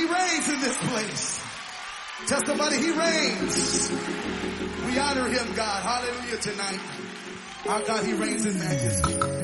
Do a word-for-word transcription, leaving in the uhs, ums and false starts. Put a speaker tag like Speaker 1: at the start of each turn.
Speaker 1: reigns in this place. Tell somebody he reigns. We honor him, God. Hallelujah tonight. Our God, he reigns in majesty.